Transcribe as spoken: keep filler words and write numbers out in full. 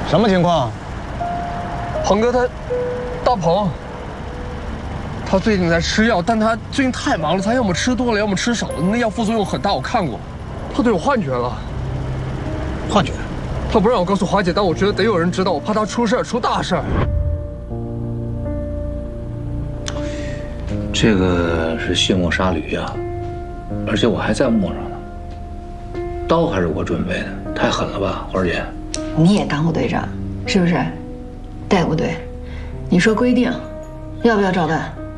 什么情况？ 鹏哥他，大鹏，他最近在吃药，但他最近太忙了，他要么吃多了，要么吃少了，那药副作用很大，我看过，他都有幻觉了。 幻觉？ 他不让我告诉华姐，但我觉得得有人知道，我怕他出事儿，出大事儿。 这个是卸磨杀驴呀，而且我还在磨上呢。刀还是我准备的，太狠了吧，花儿姐？ 你也当过队长，是不是？带过队，你说规定，要不要照办？